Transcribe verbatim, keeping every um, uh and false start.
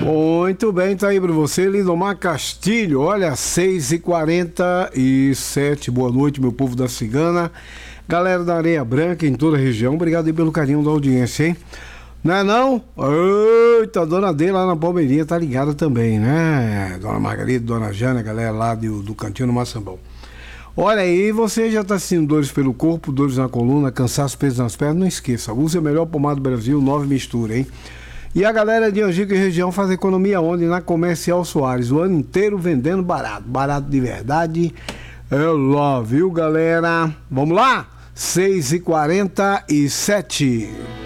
Muito bem, tá aí para você, Lindomar Castilho. Olha, seis e quarenta e sete. Boa noite, meu povo da Cigana. Galera da Areia Branca, em toda a região, obrigado aí pelo carinho da audiência, hein? Não é não? Eita, a dona D lá na Palmeirinha tá ligada também, né? Dona Margarida, dona Jana, galera lá do, do Cantinho do Maçambão. Olha aí, você já tá sentindo dores pelo corpo, dores na coluna, cansaço, peso nas pernas, não esqueça, use a melhor pomada do Brasil, nove mistura, hein? E a galera de Angico e região faz economia onde? Na Comercial Soares, o ano inteiro vendendo barato, barato de verdade. É lá, viu, galera? Vamos lá? seis e quarenta e sete.